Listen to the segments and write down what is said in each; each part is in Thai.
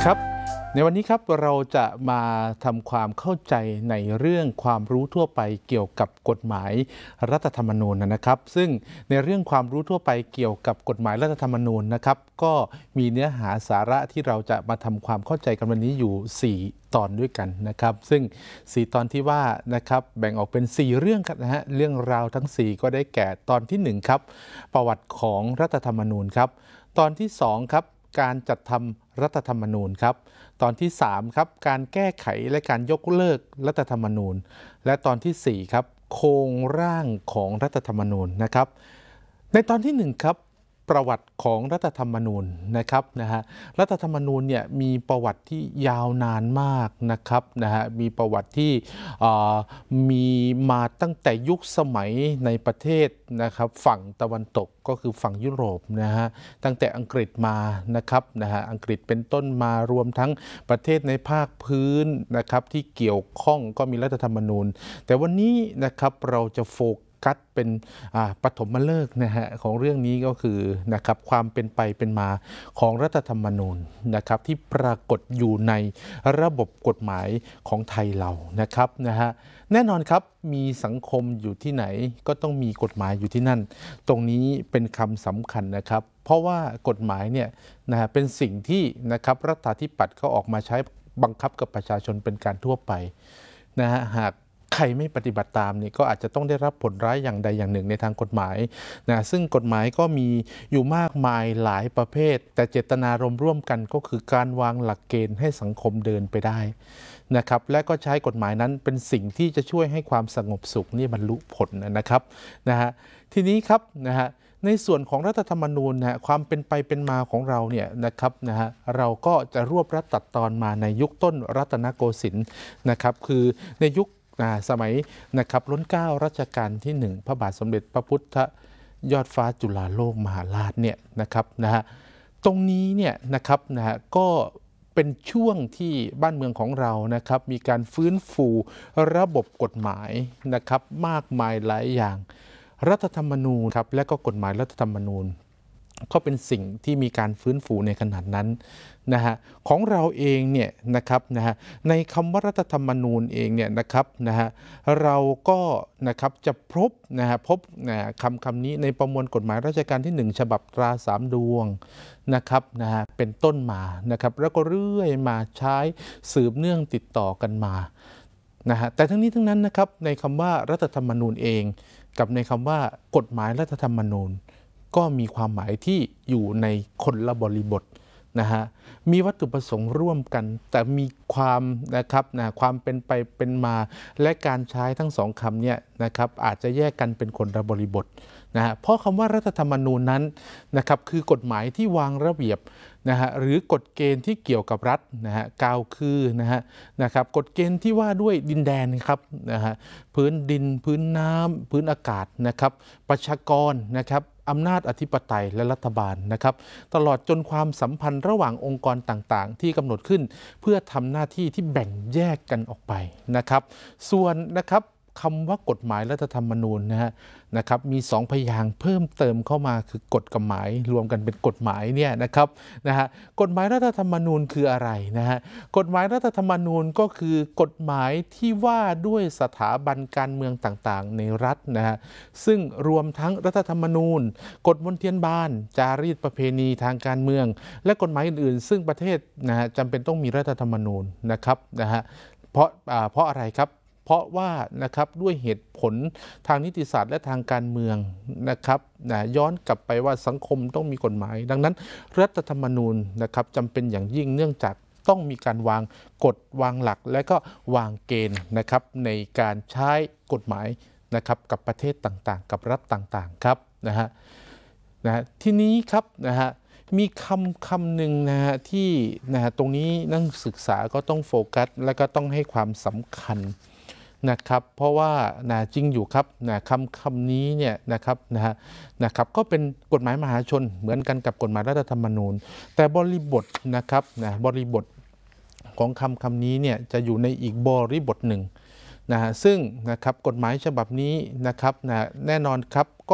ครับในวันนี้ครับเราจะมาทำความเข้าใจในเรื่องความรู้ทั่วไปเกี่ยวกับกฎหมายรัฐธรรมนูญนะครับซึ่งในเรื่องความรู้ทั่วไปเกี่ยวกับกฎหมายรัฐธรรมนูญนะครับก็มีเนื้อหาสาระที่เราจะมาทำความเข้าใจกันวันนี้อยู่4ตอนด้วยกันนะครับซึ่ง4ตอนที่ว่านะครับแบ่งออกเป็น4เรื่องครับนะฮะเรื่องราวทั้ง4ก็ได้แก่ตอนที่1ครับประวัติของรัฐธรรมนูญครับตอนที่2ครับการจัดทำรัฐธรรมนูญครับตอนที่3ครับการแก้ไขและการยกเลิกรัฐธรรมนูญและตอนที่4ครับโครงร่างของรัฐธรรมนูญนะครับในตอนที่1ครับประวัติของรัฐธรรมนูญนะครับรัฐธรรมนูญเนี่ยมีประวัติที่ยาวนานมากนะครับมีประวัติที่มีมาตั้งแต่ยุคสมัยในประเทศนะครับฝั่งตะวันตกก็คือฝั่งยุโรปตั้งแต่อังกฤษมานะครับอังกฤษเป็นต้นมารวมทั้งประเทศในภาคพื้นนะครับที่เกี่ยวข้องก็มีรัฐธรรมนูญแต่วันนี้นะครับเราจะโฟกัสเป็นปฐมฤกษ์ของเรื่องนี้ก็คือนะครับความเป็นไปเป็นมาของรัฐธรรมนูญนะครับที่ปรากฏอยู่ในระบบกฎหมายของไทยเรานะครับแน่นอนครับมีสังคมอยู่ที่ไหนก็ต้องมีกฎหมายอยู่ที่นั่นตรงนี้เป็นคำสำคัญนะครับเพราะว่ากฎหมายเนี่ยเป็นสิ่งที่นะครับรัฐาธิปัตย์เขาออกมาใช้บังคับกับประชาชนเป็นการทั่วไปหากใครไม่ปฏิบัติตามนี่ก็อาจจะต้องได้รับผลร้ายอย่างใดอย่างหนึ่งในทางกฎหมายซึ่งกฎหมายก็มีอยู่มากมายหลายประเภทแต่เจตนารมณ์ร่วมกันก็คือการวางหลักเกณฑ์ให้สังคมเดินไปได้นะครับและก็ใช้กฎหมายนั้นเป็นสิ่งที่จะช่วยให้ความสงบสุขนี่บรรลุผลนะครับทีนี้ครับในส่วนของรัฐธรรมนูญความเป็นไปเป็นมาของเราเนี่ยนะครับเราก็จะรวบรัดตัดตอนมาในยุคต้นรัตนโกสินทร์นะครับคือในยุคสมัยนะครับล้นเกล้ารัชกาลที่1พระบาทสมเด็จพระพุทธยอดฟ้าจุฬาโลกมหาราชเนี่ยนะครับตรงนี้เนี่ยนะครับก็เป็นช่วงที่บ้านเมืองของเรานะครับมีการฟื้นฟูระบบกฎหมายนะครับมากมายหลายอย่างรัฐธรรมนูญครับและก็กฎหมายรัฐธรรมนูญก็เป็นสิ่งที่มีการฟื้นฟูในขนาดนั้นของเราเองเนี่ยนะครับในคำว่ารัฐธรรมนูญเองเนี่ยนะครับเราก็นะครับจะพบคำนี้ในประมวลกฎหมายราชการที่1ฉบับตรา3 ดวงนะครับเป็นต้นมานะครับแล้วก็เรื่อยมาใช้สืบเนื่องติดต่อกันมาแต่ทั้งนี้ทั้งนั้นนะครับในคำว่ารัฐธรรมนูญเองกับในคำว่ากฎหมายรัฐธรรมนูญก็มีความหมายที่อยู่ในคนละบริบทมีวัตถุประสงค์ร่วมกันแต่มีความนะครับความเป็นไปเป็นมาและการใช้ทั้งสองคำเนี่ยนะครับอาจจะแยกกันเป็นคนละบริบทเพราะคำว่ารัฐธรรมนูญนั้นนะครับคือกฎหมายที่วางระเบียบหรือกฎเกณฑ์ที่เกี่ยวกับรัฐกล่าวคือนะครับกฎเกณฑ์ที่ว่าด้วยดินแดนครับพื้นดินพื้นน้ำพื้นอากาศนะครับประชากรนะครับอำนาจอธิปไตยและรัฐบาลนะครับตลอดจนความสัมพันธ์ระหว่างองค์กรต่างๆที่กำหนดขึ้นเพื่อทำหน้าที่ที่แบ่งแยกกันออกไปนะครับส่วนนะครับคำว่ากฎหมายรัฐธรรมนูญนะครับมี2พยางค์เพิ่มเติมเข้ามาคือกฎกับหมายรวมกันเป็นกฎหมายเนี่ยนะครับกฎหมายรัฐธรรมนูญคืออะไรกฎหมายรัฐธรรมนูญก็คือกฎหมายที่ว่าด้วยสถาบันการเมืองต่างๆในรัฐซึ่งรวมทั้งรัฐธรรมนูญกฎมนเทียนบานจารีตประเพณีทางการเมืองและกฎหมายอื่นๆซึ่งประเทศจำเป็นต้องมีรัฐธรรมนูญนะครับเพราะอะไรครับเพราะว่านะครับด้วยเหตุผลทางนิติศาสตร์และทางการเมืองนะครับย้อนกลับไปว่าสังคมต้องมีกฎหมายดังนั้นรัฐธรรมนูญนะครับจำเป็นอย่างยิ่งเนื่องจากต้องมีการวางกฎวางหลักและก็วางเกณฑ์นะครับในการใช้กฎหมายนะครับกับประเทศต่างๆกับรัฐต่างๆครับทีนี้ครับมีคำหนึ่งที่ตรงนี้นักศึกษาก็ต้องโฟกัสและก็ต้องให้ความสำคัญนะครับเพราะว่าจริงอยู่ครับคำนี้เนี่ยนะครับก็เป็นกฎหมายมหาชนเหมือนกันกับกฎหมายรัฐธรรมนูญแต่บริบทนะครับบริบทของคำนี้เนี่ยจะอยู่ในอีกบริบทหนึ่งซึ่งนะครับกฎหมายฉบับนี้นะครับแน่นอนครับก็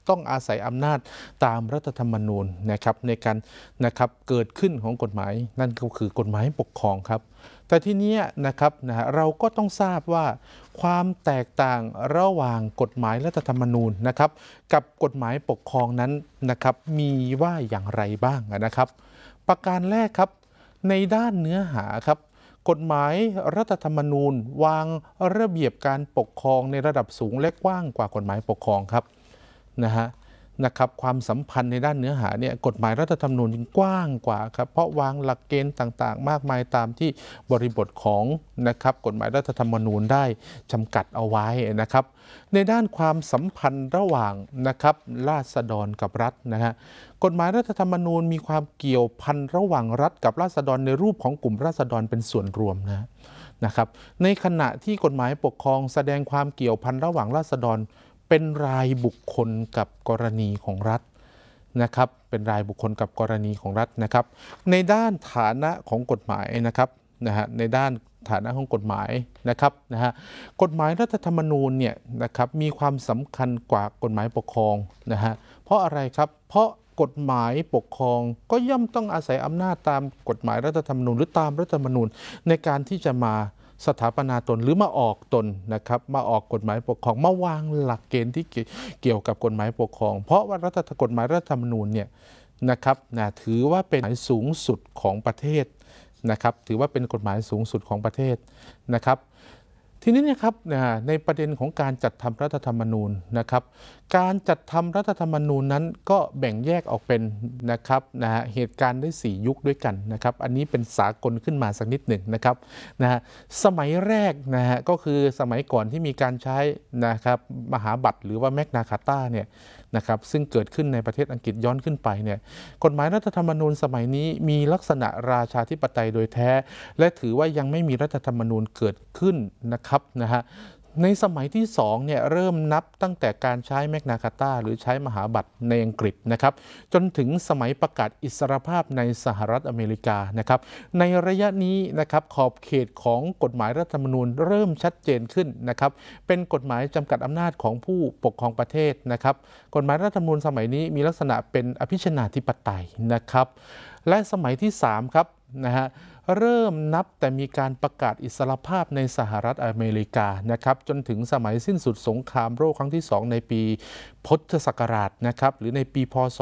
ต้องอาศัยอำนาจตามรัฐธรรมนูญนะครับในการนะครับเกิดขึ้นของกฎหมายนั่นก็คือกฎหมายปกครองครับแต่ทีนี้นะครับเราก็ต้องทราบว่าความแตกต่างระหว่างกฎหมายรัฐธรรมนูญนะครับกับกฎหมายปกครองนั้นนะครับมีว่าอย่างไรบ้างนะครับประการแรกครับในด้านเนื้อหาครับกฎหมายรัฐธรรมนูญวางระเบียบการปกครองในระดับสูงและกว้างกว่ากฎหมายปกครองครับนะครับความสัมพันธ์ในด้านเนื้อหาเนี่ยกฎหมายรัฐธรรมนูญกว้างกว่าครับเพราะวางหลักเกณฑ์ต่างๆมากมายตามที่บริบทของนะครับกฎหมายรัฐธรรมนูญได้จำกัดเอาไว้นะครับในด้านความสัมพันธ์ระหว่างนะครับราษฎรกับรัฐกฎหมายรัฐธรรมนูญมีความเกี่ยวพันระหว่างรัฐกับราษฎรในรูปของกลุ่มราษฎรเป็นส่วนรวมนะครับในขณะที่กฎหมายปกครองแสดงความเกี่ยวพันระหว่างราษฎรเป็นรายบุคคลกับกรณีของรัฐนะครับเป็นรายบุคคลกับกรณีของรัฐนะครับในด้านฐานะของกฎหมายนะครับในด้านฐานะของกฎหมายนะครับกฎหมายรัฐธรรมนูญเนี่ยนะครับมีความสำคัญกว่ากฎหมายปกครองเพราะอะไรครับเพราะกฎหมายปกครองก็ย่อมต้องอาศัยอำนาจตามกฎหมายรัฐธรรมนูญหรือตามรัฐธรรมนูญในการที่จะมาสถาปนาตนหรือมาออกตนนะครับมาออกกฎหมายปกครองมาวางหลักเกณฑ์ที่เกี่ยวกับกฎหมายปกครองเพราะว่ากฎหมายรัฐธรรมนูญเนี่ยนะครับถือว่าเป็นกฎหมายสูงสุดของประเทศนะครับถือว่าเป็นกฎหมายสูงสุดของประเทศนะครับทีนี้นะครับในประเด็นของการจัดทำรัฐธรรมนูญนะครับการจัดทำรัฐธรรมนูญนั้นก็แบ่งแยกออกเป็นนะครับเหตุการณ์ได้4ยุคด้วยกันนะครับอันนี้เป็นสากลขึ้นมาสักนิดหนึ่งนะครับสมัยแรกก็คือสมัยก่อนที่มีการใช้นะครับมหาบัตรหรือว่าแมกนาคาร์ตาเนี่ยนะครับซึ่งเกิดขึ้นในประเทศอังกฤษย้อนขึ้นไปเนี่ยกฎหมายรัฐธรรมนูญสมัยนี้มีลักษณะราชาธิปไตยโดยแท้และถือว่ายังไม่มีรัฐธรรมนูญเกิดขึ้นนะครับในสมัยที่2เนี่ยเริ่มนับตั้งแต่การใช้แมกนาคาร์ตาหรือใช้มหาบัตรในอังกฤษนะครับจนถึงสมัยประกาศอิสรภาพในสหรัฐอเมริกานะครับในระยะนี้นะครับขอบเขตของกฎหมายรัฐธรรมนูญเริ่มชัดเจนขึ้นนะครับเป็นกฎหมายจำกัดอำนาจของผู้ปกครองประเทศนะครับกฎหมายรัฐธรรมนูญสมัยนี้มีลักษณะเป็นอภิชนาธิปไตยนะครับและสมัยที่3ครับเริ่มนับแต่มีการประกาศอิสรภาพในสหรัฐอเมริกานะครับจนถึงสมัยสิ้นสุดสงครามโลกครั้งที่2ในปีพุทธศักราชนะครับหรือในปีพ.ศ.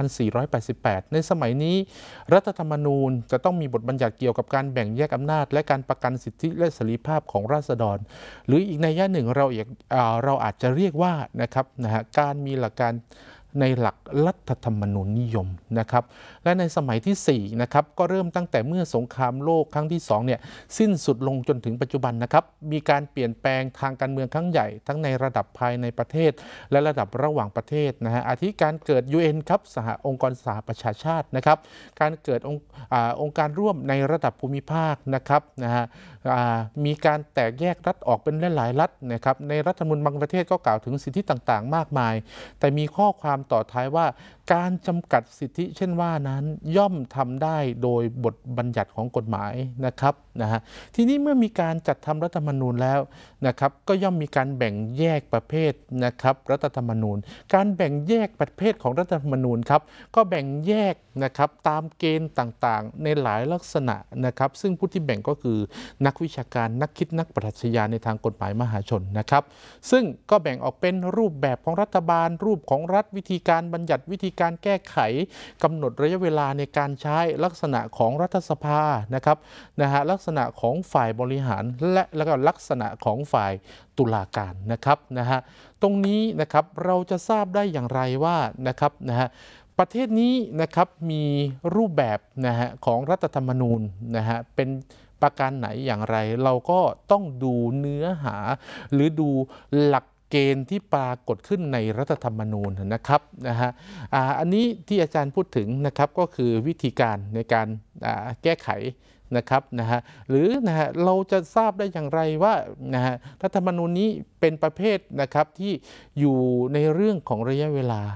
2488ในสมัยนี้รัฐธรรมนูญจะต้องมีบทบัญญัติเกี่ยวกับการแบ่งแยกอำนาจและการประกันสิทธิและเสรีภาพของราษฎรหรืออีกนัยยะหนึ่งเราอาจจะเรียกว่านะครับการมีหลักการในหลักรัฐธรรมนูญนิยมนะครับและในสมัยที่4นะครับก็เริ่มตั้งแต่เมื่อสงครามโลกครั้งที่2เนี่ยสิ้นสุดลงจนถึงปัจจุบันนะครับมีการเปลี่ยนแปลงทางการเมืองครั้งใหญ่ทั้งในระดับภายในประเทศและระดับระหว่างประเทศอาทิการเกิด UN ครับองค์กรสหประชาชาตินะครับการเกิดองค์การร่วมในระดับภูมิภาคนะครับมีการแตกแยกรัฐออกเป็นหลายๆรัฐนะครับในรัฐธรรมนูญบางประเทศก็กล่าวถึงสิทธิต่างๆมากมายแต่มีข้อความต่อท้ายว่าการจำกัดสิทธิเช่นว่านั้นย่อมทำได้โดยบทบัญญัติของกฎหมายนะครับทีนี้เมื่อมีการจัดทำรัฐธรรมนูญแล้วนะครับก็ย่อมมีการแบ่งแยกประเภทนะครับรัฐธรรมนูญการแบ่งแยกประเภทของรัฐธรรมนูญครับก็แบ่งแยกนะครับตามเกณฑ์ต่างๆในหลายลักษณะนะครับซึ่งผู้ที่แบ่งก็คือนักวิชาการนักคิดนักปรัชญาในทางกฎหมายมหาชนนะครับซึ่งก็แบ่งออกเป็นรูปแบบของรัฐบาลรูปของรัฐวิธีการบัญญัติวิธีการแก้ไขกำหนดระยะเวลาในการใช้ลักษณะของรัฐสภานะครับลักษณะของฝ่ายบริหารแล้วก็ลักษณะของฝ่ายตุลาการนะครับตรงนี้นะครับเราจะทราบได้อย่างไรว่านะครับประเทศนี้นะครับมีรูปแบบของรัฐธรรมนูญเป็นประการไหนอย่างไรเราก็ต้องดูเนื้อหาหรือดูหลักเกณฑ์ที่ปรากฏขึ้นในรัฐธรรมนูญนะครับอันนี้ที่อาจารย์พูดถึงนะครับก็คือวิธีการในการแก้ไขนะครับหรือเราจะทราบได้อย่างไรว่ารัฐธรรมนูญนี้เป็นประเภทนะครับที่อยู่ในเรื่องของระยะเวลา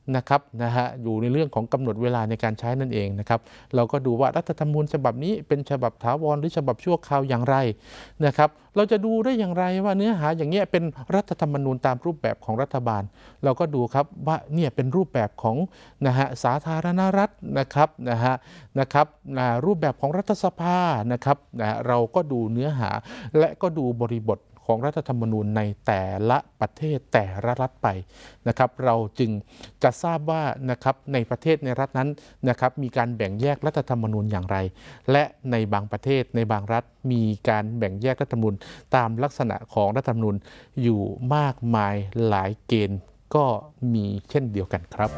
นะครับอยู่ในเรื่องของกำหนดเวลาในการใช้นั่นเองนะครับเราก็ดูว่ารัฐธรรมนูญฉบับนี้เป็นฉบับถาวรหรือฉบับชั่วคราวอย่างไรนะครับเราจะดูได้อย่างไรว่าเนื้อหาอย่างเงี้ยเป็นรัฐธรรมนูญตามรูปแบบของรัฐบาลเราก็ดูครับว่าเนี่ยเป็นรูปแบบของสาธารณรัฐนะครับรูปแบบของรัฐสภานะครับเราก็ดูเนื้อหาและก็ดูบริบทของรัฐธรรมนูญในแต่ละประเทศแต่ละรัฐไปนะครับเราจึงจะทราบว่านะครับในประเทศในรัฐนั้นนะครับมีการแบ่งแยกรัฐธรรมนูญอย่างไรและในบางประเทศในบางรัฐมีการแบ่งแยกรัฐธรรมนูญตามลักษณะของรัฐธรรมนูญอยู่มากมายหลายเกณฑ์ก็มีเช่นเดียวกันครับ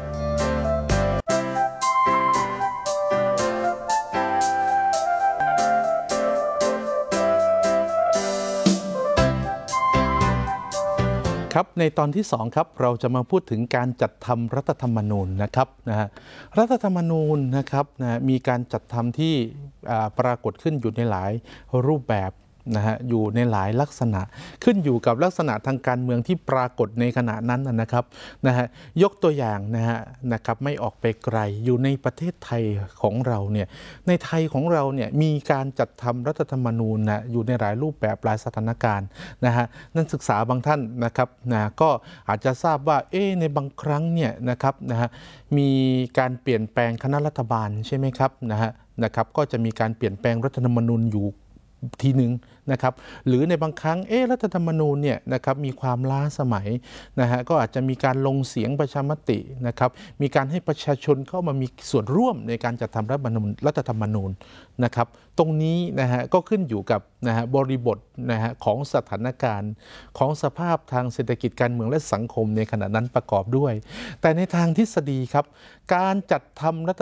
ครับในตอนที่2ครับเราจะมาพูดถึงการจัดทำรัฐธรรมนูญนะครับรัฐธรรมนูญนะครับมีการจัดทำที่ปรากฏขึ้นอยู่ในหลายรูปแบบอยู่ในหลายลักษณะขึ้นอยู่กับลักษณะทางการเมืองที่ปรากฏในขณะนั้นนะครับยกตัวอย่างนะครับไม่ออกไปไกลอยู่ในประเทศไทยของเราเนี่ยในไทยของเราเนี่ยมีการจัดทำรัฐธรรมนูญอยู่ในหลายรูปแบบหลายสถานการณ์นักศึกษาบางท่านนะครับก็อาจจะทราบว่าในบางครั้งเนี่ยนะครับมีการเปลี่ยนแปลงคณะรัฐบาลใช่ไหมครับนะครับก็จะมีการเปลี่ยนแปลงรัฐธรรมนูญอยู่ทีหนึ่งนะครับหรือในบางครั้งรัฐธรรมนูญเนี่ยนะครับมีความล้าสมัยก็อาจจะมีการลงเสียงประชามตินะครับมีการให้ประชาชนเข้ามามีส่วนร่วมในการจัดทำรัฐธรรมนูญนะครับตรงนี้ก็ขึ้นอยู่กับบริบทของสถานการณ์ของสภาพทางเศรษฐกิจการเมืองและสังคมในขณะนั้นประกอบด้วยแต่ในทางทฤษฎีครับการจัดทำรัฐ